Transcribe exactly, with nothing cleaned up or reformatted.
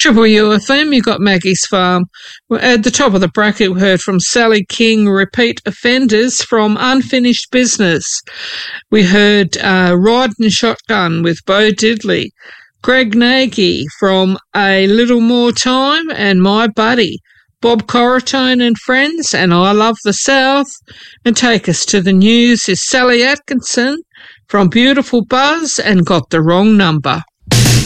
Triple U F M, you got Maggie's Farm. At the top of the bracket, we heard from Sally King, Repeat Offenders from Unfinished Business. We heard uh, Riding Shotgun with Bo Diddley. Greg Nagy from A Little More Time and My Buddy. Bob Corritone and Friends and I Love the South. And take us to the news is Sally Atkinson from Beautiful Buzz and Got the Wrong Number.